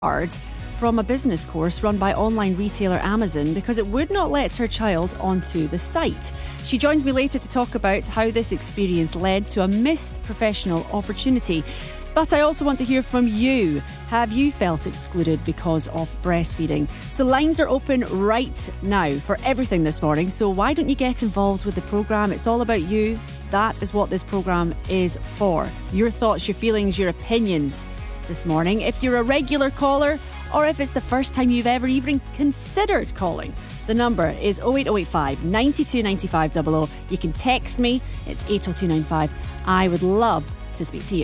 card from a business course run by online retailer Amazon because it would not let her child onto the site. She joins me later to talk about how this experience led to a missed professional opportunity. But I also want to hear from you. Have you felt excluded because of breastfeeding? So lines are open right now for everything this morning. So why don't you get involved with the programme? It's all about you. That is what this programme is for. Your thoughts, your feelings, your opinions this morning. If you're a regular caller or if it's the first time you've ever even considered calling, the number is 08085 92 95 00. You can text me. It's 80295. I would love to speak to you.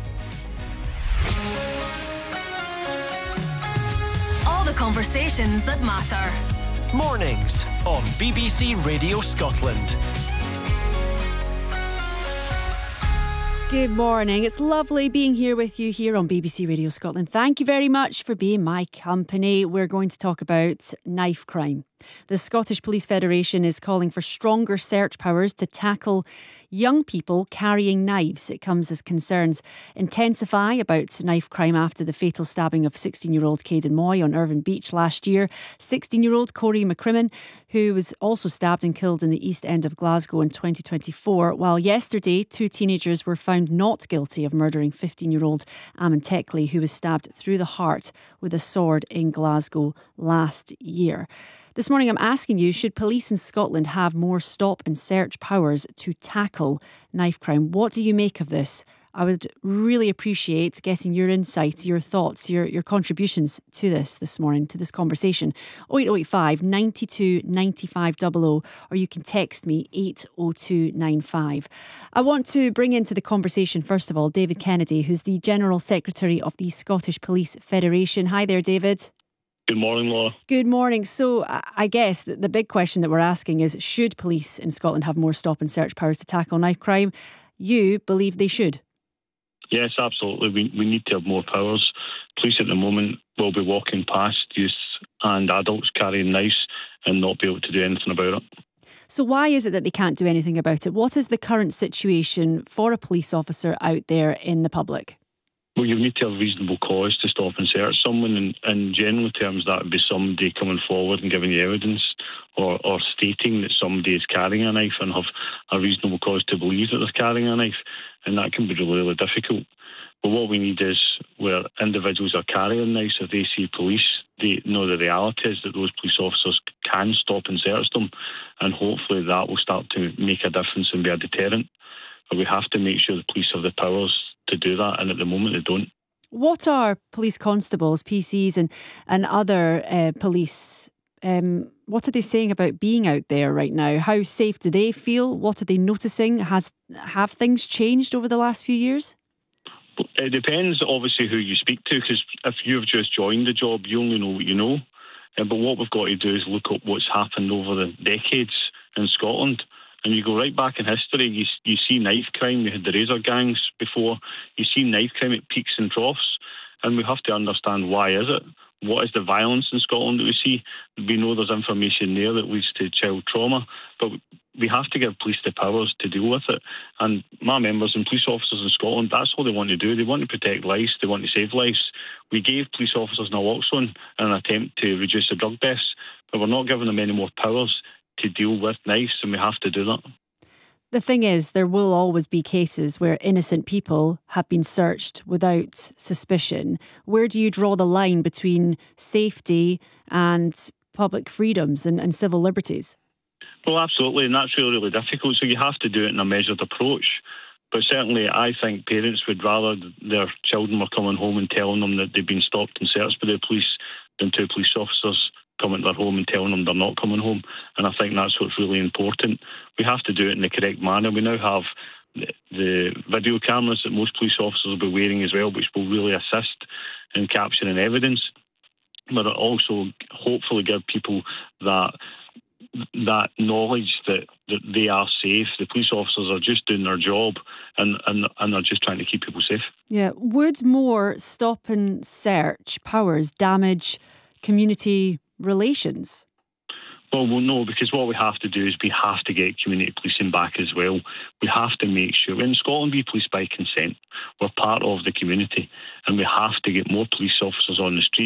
All the conversations that matter. Mornings on BBC Radio Scotland. Good morning. It's lovely being here with you here on BBC Radio Scotland. Thank you very much for being my company. We're going to talk about knife crime. The Scottish Police Federation is calling for stronger search powers to tackle young people carrying knives. It comes as concerns intensify about knife crime after the fatal stabbing of 16-year-old Caden Moy on Irvine Beach last year. 16-year-old Corey McCrimmon, who was also stabbed and killed in the East End of Glasgow in 2024. While yesterday, two teenagers were found not guilty of murdering 15-year-old Ammon Teckley, who was stabbed through the heart with a sword in Glasgow last year. This morning I'm asking you, should police in Scotland have more stop and search powers to tackle knife crime? What do you make of this? I would really appreciate getting your insights, your thoughts, your contributions to this morning, to this conversation. 08085 92 95 00, or you can text me 80295. I want to bring into the conversation, first of all, David Kennedy, who's the General Secretary of the Scottish Police Federation. Hi there, David. Good morning, Laura. Good morning. So I guess the big question that we're asking is, should police in Scotland have more stop and search powers to tackle knife crime? You believe they should? Yes, absolutely. We need to have more powers. Police at the moment will be walking past youth and adults carrying knives and not be able to do anything about it. So why is it that they can't do anything about it? What is the current situation for a police officer out there in the public? Well, you need to have reasonable cause to stop and search someone. In general terms, that would be somebody coming forward and giving you evidence or stating that somebody is carrying a knife and have a reasonable cause to believe that they're carrying a knife. And that can be really difficult. But what we need is where individuals are carrying knives, if they see police, they know the reality is that those police officers can stop and search them. And hopefully that will start to make a difference and be a deterrent. But we have to make sure the police have the powers to do that, and at the moment they don't. What are police constables, PCs and other police, what are they saying about being out there right now? How safe do they feel? What are they noticing? Have things changed over the last few years? It depends, obviously, who you speak to, because if you've just joined the job, you only know what you know. But what we've got to do is look at what's happened over the decades in Scotland. And you go right back in history, you see knife crime, we had the razor gangs before, you see knife crime at peaks and troughs, and we have to understand why is it? What is the violence in Scotland that we see? We know there's information there that leads to child trauma, but we have to give police the powers to deal with it. And my members and police officers in Scotland, that's all they want to do. They want to protect lives, they want to save lives. We gave police officers naloxone in an attempt to reduce the drug deaths, but we're not giving them any more powers to deal with knives, and we have to do that. The thing is, there will always be cases where innocent people have been searched without suspicion. Where do you draw the line between safety and public freedoms and civil liberties? Well, absolutely, and that's really difficult. So you have to do it in a measured approach. But certainly I think parents would rather their children were coming home and telling them that they've been stopped and searched by the police than two police officers coming to their home and telling them they're not coming home. And I think that's what's really important. We have to do it in the correct manner. We now have the video cameras that most police officers will be wearing as well, which will really assist in capturing evidence, but it also hopefully give people that knowledge that they are safe. The police officers are just doing their job and they're just trying to keep people safe. Yeah. Would more stop and search powers damage community relations? Well, no, because what we have to do is we have to get community policing back as well. We have to make sure, in Scotland we police by consent. We're part of the community and we have to get more police officers on the street.